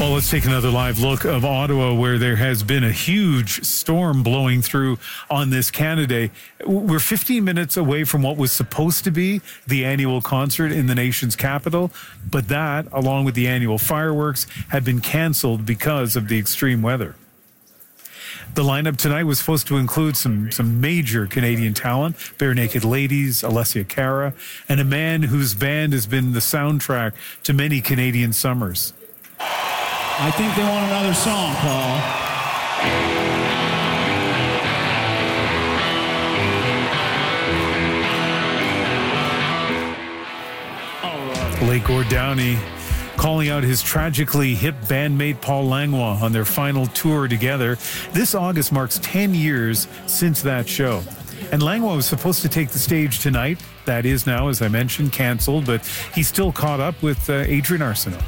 Well, let's take another live look of Ottawa, where there has been a huge storm blowing through on this Canada Day. We're 15 minutes away from what was supposed to be the annual concert in the nation's capital, but that, along with the annual fireworks, have been canceled because of the extreme weather. The lineup tonight was supposed to include some major Canadian talent, Bare Naked Ladies, Alessia Cara, and a man whose band has been the soundtrack to many Canadian summers. I think they want another song, Paul. Blake Gord Downey calling out his tragically hip bandmate Paul Langlois on their final tour together. This August marks 10 years since that show. And Langlois was supposed to take the stage tonight. That is now, as I mentioned, canceled, but he's still caught up with Adrian Arsenault.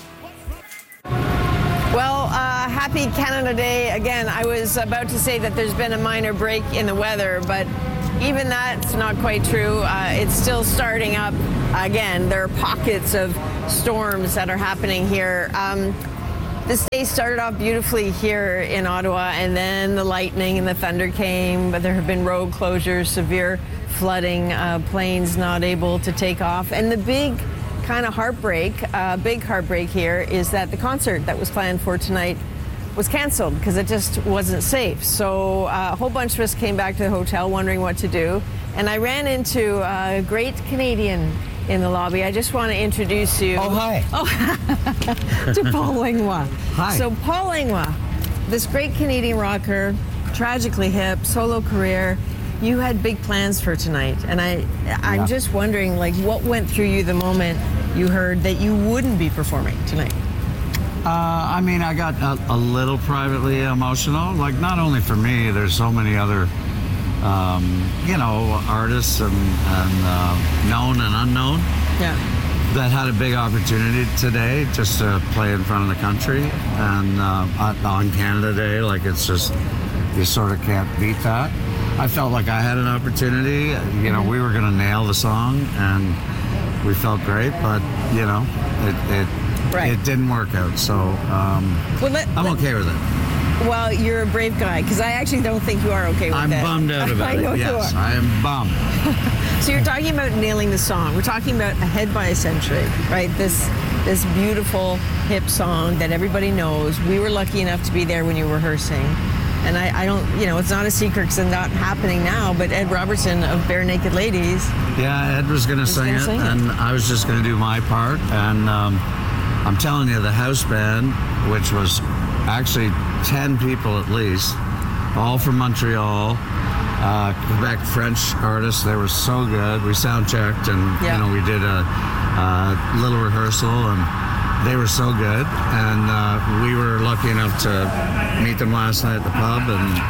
Happy Canada Day. Again, I was about to say that there's been a minor break in the weather, but even that's not quite true. It's still starting up again. There are pockets of storms that are happening here. This day started off beautifully here in Ottawa, and then the lightning and the thunder came, but there have been road closures, severe flooding, planes not able to take off, and the big kind of big heartbreak here is that the concert that was planned for tonight was canceled because it just wasn't safe. So a whole bunch of us came back to the hotel wondering what to do. And I ran into a great Canadian in the lobby. I just want to introduce you. Oh, hi. To Paul Langlois. Hi. So Paul Langlois, this great Canadian rocker, tragically hip, solo career. You had big plans for tonight. And I'm just wondering, like, what went through you the moment you heard that you wouldn't be performing tonight? I got a little privately emotional. Like, not only for me, there's so many other, artists and known and unknown that had a big opportunity today just to play in front of the country. And on Canada Day, like, it's just, you sort of can't beat that. I felt like I had an opportunity. We were going to nail the song, and we felt great, but, it didn't work out, so I'm okay with it. Well, you're a brave guy, because I actually don't think you are okay with I'm that. bummed out about I know it. Yes, I am bummed. So you're talking about nailing the song. We're talking about Ahead by a Century, right? This beautiful hip song that everybody knows. We were lucky enough to be there when you were rehearsing. And I don't, it's not a secret because it's not happening now, but Ed Robertson of Bare Naked Ladies. Yeah, Ed was going to sing it, and I was just going to do my part. And I'm telling you, the house band, which was actually 10 people at least, all from Montreal, Quebec French artists, they were so good. We sound checked, and we did a little rehearsal, and they were so good, and we were lucky enough to meet them last night at the pub,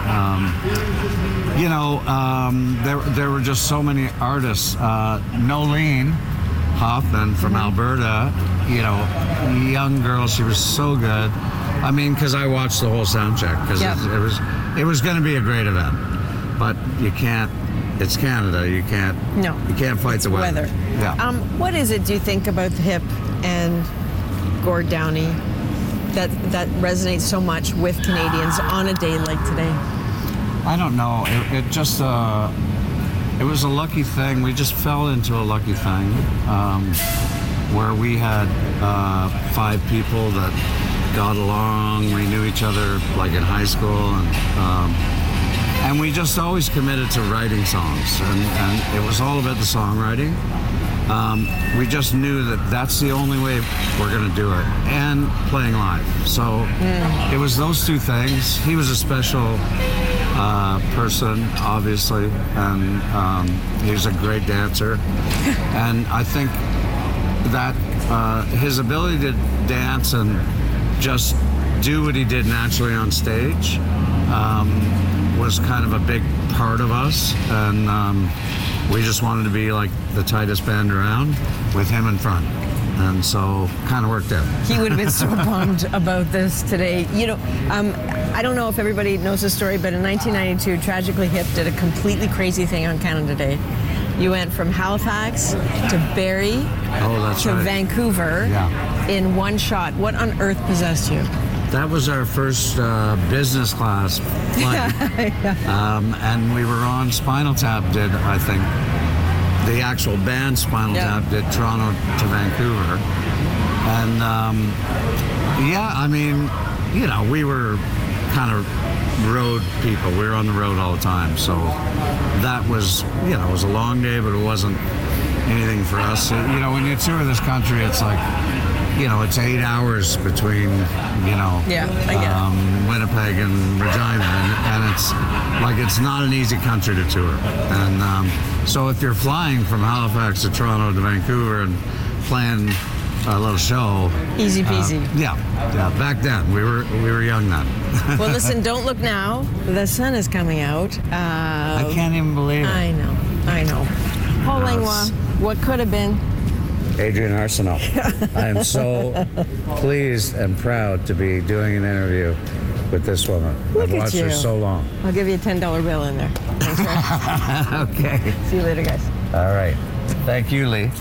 and there were just so many artists. Nolene Hoffman from Alberta, young girl, she was so good. I mean, because I watched the whole sound check, because it was going to be a great event, but you can't. It's Canada. You can't fight the weather. Yeah. What is it, do you think, about the hip and Gord Downey that resonates so much with Canadians on a day like today? I don't know. It just it was a lucky thing. We just fell into a lucky thing where we had 5 people that got along. We knew each other like in high school, and we just always committed to writing songs, and it was all about the songwriting. We just knew that that's the only way we're going to do it, and playing live. So it was those two things. He was a special person, obviously, and he was a great dancer. And I think that his ability to dance and just do what he did naturally on stage was kind of a big part of us, and we just wanted to be like the tightest band around with him in front, and so kind of worked out. He would have been so bummed about this today. I don't know if everybody knows the story, but in 1992, Tragically Hip did a completely crazy thing on Canada Day. You went from Halifax to Barrie to Vancouver. Yeah. in one shot. What on earth possessed you? That was our first business class flight. And we were on Spinal Tap did, I think, the actual band Spinal Tap did Toronto to Vancouver. And I mean, you know, we were kind of road people. We were on the road all the time. So that was, you know, it was a long day, but it wasn't anything for us. You know, when you tour this country, it's like, you know, it's 8 hours between, you know, Winnipeg and Regina, and it's like it's not an easy country to tour. And so if you're flying from Halifax to Toronto to Vancouver and playing a little show, easy peasy. Back then we were young then. Well, listen, don't look now. The sun is coming out. I can't even believe it. I know. Paul Langlois, what could have been. Adrienne Arsenault. I am so pleased and proud to be doing an interview with this woman. I've watched her so long. I'll give you a $10 bill in there. Thanks, Rick. Okay. See you later, guys. All right. Thank you, Lee.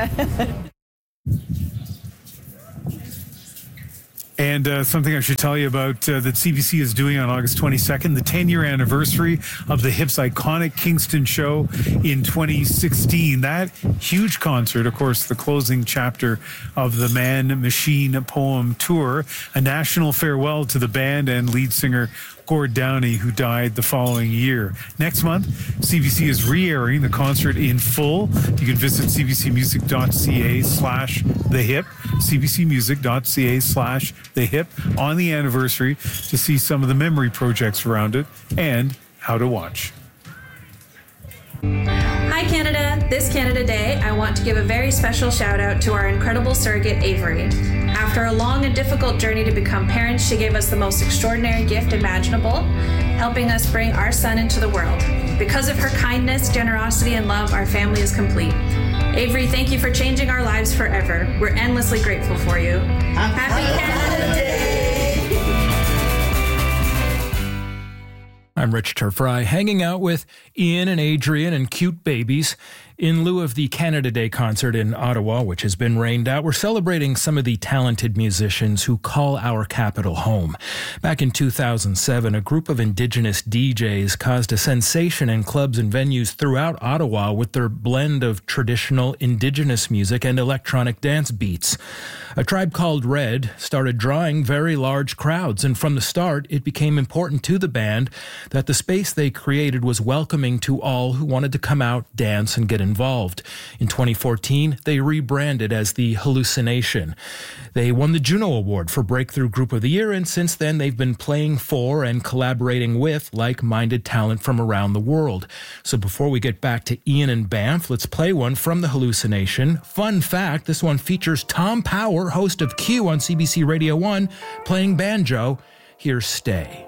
And something I should tell you about that CBC is doing on August 22nd, the 10-year anniversary of the Hip's iconic Kingston show in 2016. That huge concert, of course, the closing chapter of the Man Machine Poem Tour, a national farewell to the band and lead singer Gord Downie, who died the following year. Next month, CBC is re-airing the concert in full. You can visit cbcmusic.ca/thehip, cbcmusic.ca/thehip on the anniversary to see some of the memory projects around it and how to watch. Hi Canada! This Canada Day, I want to give a very special shout out to our incredible surrogate Avery. After a long and difficult journey to become parents, she gave us the most extraordinary gift imaginable, helping us bring our son into the world. Because of her kindness, generosity, and love, our family is complete. Avery, thank you for changing our lives forever. We're endlessly grateful for you. Happy Canada Day! I'm Rich Turfry, hanging out with Ian and Adrienne and cute babies. In lieu of the Canada Day concert in Ottawa, which has been rained out, we're celebrating some of the talented musicians who call our capital home. Back in 2007, a group of Indigenous DJs caused a sensation in clubs and venues throughout Ottawa with their blend of traditional Indigenous music and electronic dance beats. A Tribe Called Red started drawing very large crowds, and from the start, it became important to the band that the space they created was welcoming to all who wanted to come out, dance, and get involved. In 2014, they rebranded as The Hallucination. They won the Juno Award for Breakthrough Group of the Year, and since then they've been playing for and collaborating with like-minded talent from around the world. So before we get back to Ian and Banff, let's play one from The Hallucination. Fun fact, this one features Tom Power, host of Q on CBC Radio 1, playing banjo. Here's Stay.